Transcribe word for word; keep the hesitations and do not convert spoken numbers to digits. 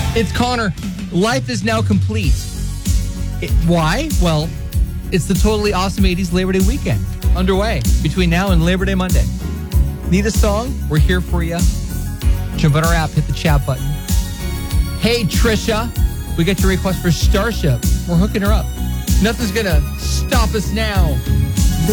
It's Connor. Life is now complete. It, why? Well, it's the Totally Awesome eighties Labor Day weekend underway between now and Labor Day Monday. Need a song? We're here for you. Jump on our app, hit the chat button. Hey, Trisha, we got your request for Starship. We're hooking her up. Nothing's going to stop us now.